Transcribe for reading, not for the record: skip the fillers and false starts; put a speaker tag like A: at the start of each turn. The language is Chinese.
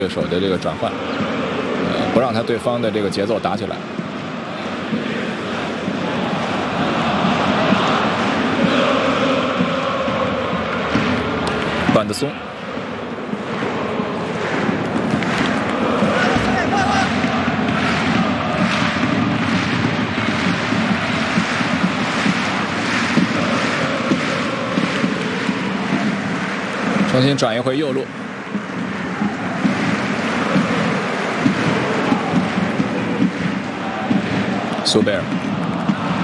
A: 对手的这个转换，不让他对方的这个节奏打起来。板子松，重新转移回右路。 苏贝尔。